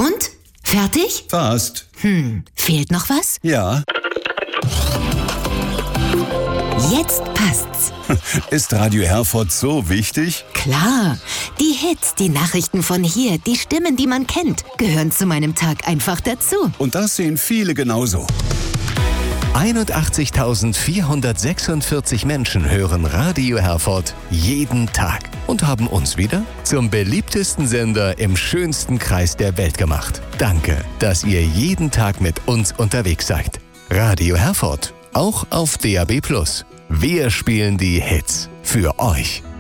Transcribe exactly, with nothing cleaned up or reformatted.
Und? Fertig? Fast. Hm, fehlt noch was? Ja. Jetzt passt's. Ist Radio Herford so wichtig? Klar. Die Hits, die Nachrichten von hier, die Stimmen, die man kennt, gehören zu meinem Tag einfach dazu. Und das sehen viele genauso. einundachtzigtausendvierhundertsechsundvierzig Menschen hören Radio Herford jeden Tag und haben uns wieder zum beliebtesten Sender im schönsten Kreis der Welt gemacht. Danke, dass ihr jeden Tag mit uns unterwegs seid. Radio Herford, auch auf D A B plus. Wir spielen die Hits für euch.